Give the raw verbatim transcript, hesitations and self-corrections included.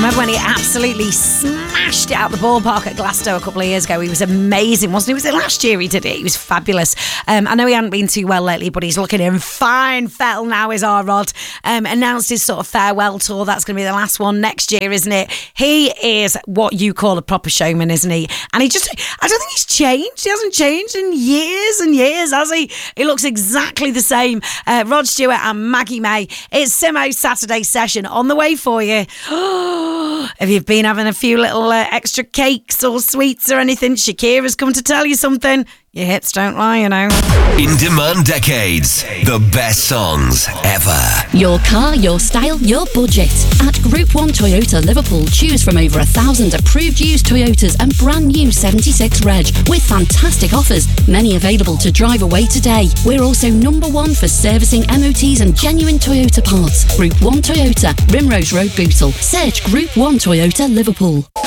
remember when he absolutely smashed it out the ballpark at Glasgow a couple of years ago. He was amazing, wasn't he? Was it last year he did it? He was fabulous. Um, I know he hadn't been too well lately, but he's looking in fine fettle now, is our Rod. Um, announced his sort of farewell tour. That's going to be the last one next year, isn't it? He is what you call a proper showman, isn't he? And he just, I don't think he's changed. He hasn't changed in years and years, has he? He looks exactly the same. Uh, Rod Stewart and Maggie May. It's Simo's Saturday session on the way for you. Have you been having a few little uh, extra cakes or sweets or anything? Shakira's come to tell you something. Your hips don't lie, you know. In Demand Decades, the best songs ever. Your car, your style, your budget. At Group one Toyota Liverpool, choose from over a thousand approved used Toyotas and brand new seventy-six Reg with fantastic offers, many available to drive away today. We're also number one for servicing M O Ts and genuine Toyota parts. Group one Toyota, Rimrose Road, Bootle. Search Group one Toyota Liverpool.